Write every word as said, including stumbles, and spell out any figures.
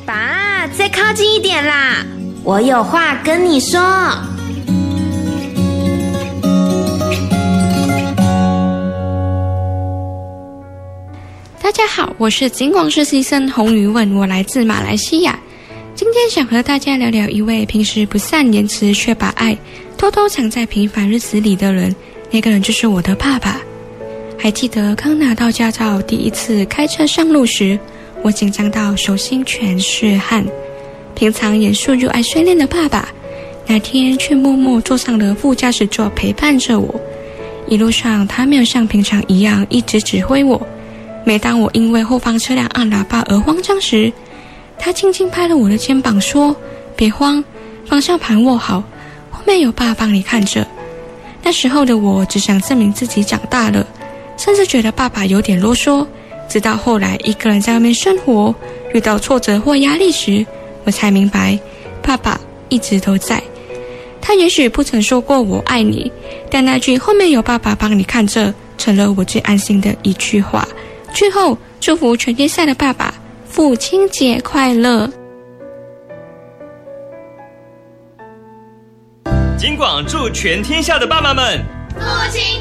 爸，再靠近一点啦，我有话跟你说。 大家好，我是金广实习生洪宇文，我来自马来西亚。今天想和大家聊聊一位平时不善言辞却把爱偷偷藏在平凡日子里的人，那个人就是我的爸爸。还记得刚拿到驾照第一次开车上路时，我紧张到手心全是汗。平常严肃又爱训练的爸爸，那天却默默坐上了副驾驶座陪伴着我。一路上他没有像平常一样一直指挥我，每当我因为后方车辆按喇叭而慌张时，他轻轻拍了我的肩膀说，别慌，方向盘握好，后面有爸帮你看着。那时候的我只想证明自己长大了，甚至觉得爸爸有点啰嗦。直到后来一个人在外面生活，遇到挫折或压力时，我才明白爸爸一直都在。他也许不曾说过我爱你，但那句后面有爸爸帮你看着成了我最安心的一句话。最后祝福全天下的爸爸父亲节快乐。 金广祝全天下的爸爸们父亲